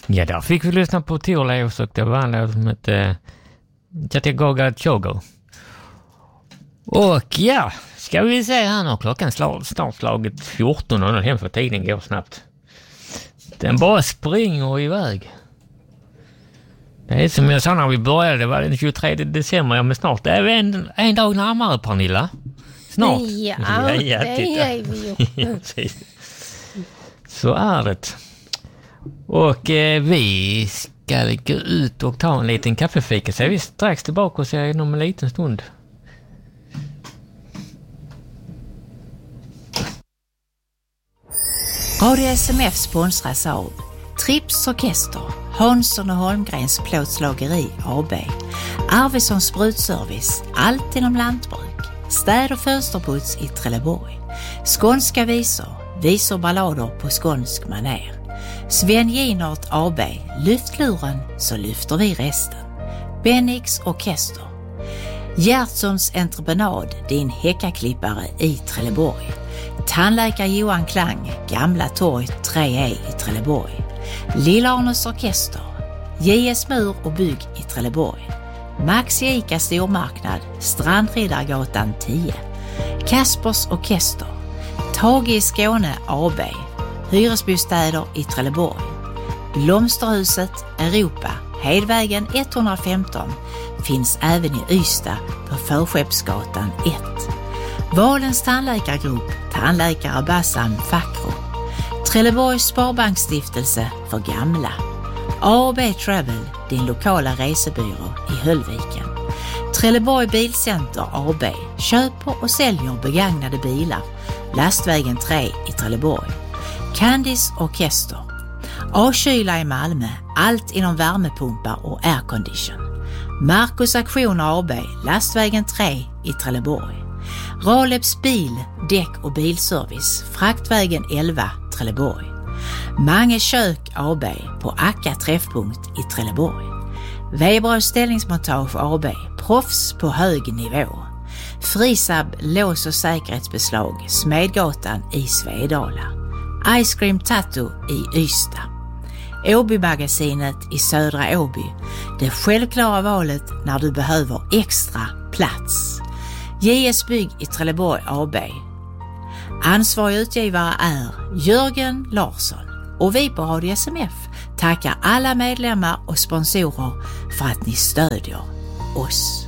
Ja, där fick vi lyssna på Thorleifs och det var en låt som hette Chattanooga Chogo. Och ja, ska vi se här nu, klockan snart slagit 14 och hem för tiden går snabbt. Den bara springer iväg. Det är som jag sa när vi började, det var den 23 december, ja, men snart är vi en dag närmare, Pernilla. Snart. Ja, det är vi ju. Så är det. Och vi ska gå ut och ta en liten kaffefika, så är vi strax tillbaka och ser inom en liten stund. Radio SMF sponsras av Trips Orkester, Hansson och Holmgrens plåtslageri AB, Arvidssons sprutservice, allt inom lantbruk, städ- och fönsterputs i Trelleborg, skånska visor ballader på skånsk maner, Sven Ginert AB, lyftluren så lyfter vi resten, Bennix Orkester, Gertsons entreprenad, din häckaklippare i Trelleborg, tandläkare Johan Klang, Gamla torg 3E i Trelleborg, Lilla Arnes Orkester, JS Mur och bygg i Trelleborg, Max Ica stormarknad, Strandriddargatan 10, Kaspers Orkester, Tage i Skåne AB, hyresbostäder i Trelleborg, Blomsterhuset Europa, Hedvägen 115, finns även i Ystad på Förskeppsgatan 1. Valens tandläkargrupp, tandläkare Bassam Fakro, Trelleborgs Sparbanksstiftelse för gamla, A&B Travel, din lokala resebyrå i Höllviken, Trelleborg Bilcenter AB, köper och säljer begagnade bilar, Lastvägen 3 i Trelleborg, Candice Orkester, A-kyla i Malmö, allt inom värmepumpar och aircondition, Marcus Aktioner AB, Lastvägen 3 i Trelleborg, Raleps bil, däck och bilservice, Fraktvägen 11, Trelleborg, Mange kök AB på Akka träffpunkt i Trelleborg, Weberös ställningsmontage AB, proffs på hög nivå, Frisab lås- och säkerhetsbeslag, Smedgatan i Svedala, Ice Cream Tattoo i Ystad, Åby-magasinet i Södra Åby, det självklara valet när du behöver extra plats. JS Bygg i Trelleborg AB. Ansvarig utgivare är Jörgen Larsson och vi på Radio SMF tackar alla medlemmar och sponsorer för att ni stödjer oss.